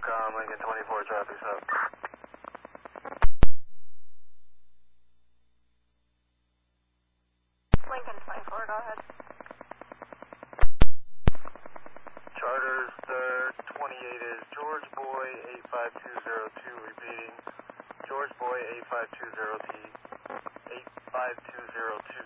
SOCOM, Lincoln 24, traffic's up. Lincoln 24, go ahead. Charters, third, 28 is George Boy, 85202, repeating. George Boy, 85202,